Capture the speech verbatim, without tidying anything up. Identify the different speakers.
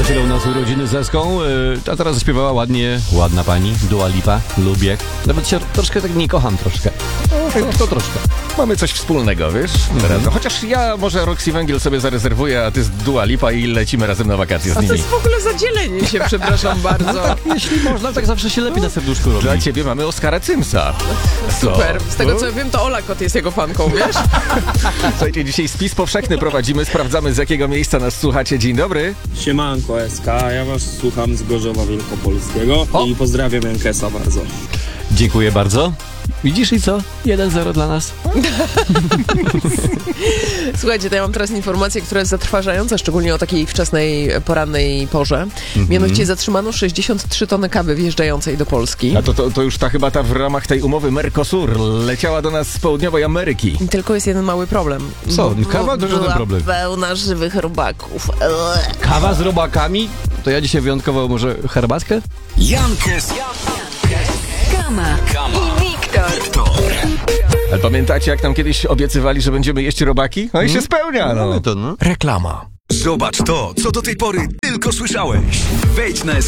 Speaker 1: chwilą nas urodziny z Eską, yy, a teraz zaśpiewała ładnie, ładna pani, Dua Lipa, lubię. Nawet się troszkę tak nie kocham troszkę. No, to troszkę.
Speaker 2: Mamy coś wspólnego, wiesz? Mhm. Chociaż ja może Roxy Węgiel sobie zarezerwuję, a ty z Dua Lipa i lecimy razem na wakacje z
Speaker 3: A
Speaker 2: nimi.
Speaker 3: to jest w ogóle zadzielenie się, przepraszam bardzo.
Speaker 1: Tak, jeśli można, tak zawsze się lepiej na serduszku robi.
Speaker 2: Dla ciebie mamy Oskara Cymsa.
Speaker 3: Super. Z tego co ja wiem, to Ola Kot jest jego fanką, wiesz?
Speaker 2: Słuchajcie, dzisiaj spis powszechny prowadzimy, sprawdzamy z jakiego miejsca nas słuchacie. Dzień dobry.
Speaker 4: Siemanko S K, ja was słucham z Gorzowa Wielkopolskiego
Speaker 1: O!
Speaker 4: i pozdrawiam Jankesa bardzo.
Speaker 1: Dziękuję bardzo. Widzisz i co? jeden zero dla nas.
Speaker 3: Słuchajcie, to ja mam teraz informację, która jest zatrważająca, szczególnie o takiej wczesnej, porannej porze.
Speaker 2: Mhm.
Speaker 3: Mianowicie zatrzymano sześćdziesiąt trzy tony kawy wjeżdżającej do Polski.
Speaker 2: A to, to, to już ta chyba ta w ramach tej umowy Mercosur leciała do nas z południowej Ameryki.
Speaker 3: I tylko jest jeden mały problem.
Speaker 1: Co?
Speaker 3: Bo-
Speaker 1: Kawa? To żaden
Speaker 3: była
Speaker 1: problem.
Speaker 3: pełna żywych robaków.
Speaker 1: Kawa z robakami? To ja dzisiaj wyjątkowo może herbatkę?
Speaker 5: Jankes,
Speaker 6: Kama i Wiktor.
Speaker 2: Ale pamiętacie, jak nam kiedyś obiecywali, że będziemy jeść robaki? No i się spełnia, no.
Speaker 1: To no.
Speaker 5: reklama. Zobacz to, co do tej pory tylko słyszałeś. Wejdź na